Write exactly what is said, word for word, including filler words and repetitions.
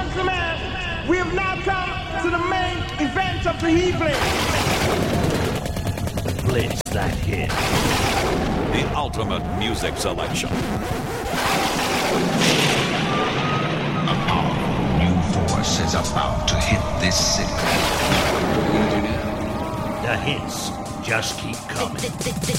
gentlemen, we have now come to the main event of the evening. Blitz that hit. The ultimate music selection. A powerful new force is about to hit this city. The hits just keep coming.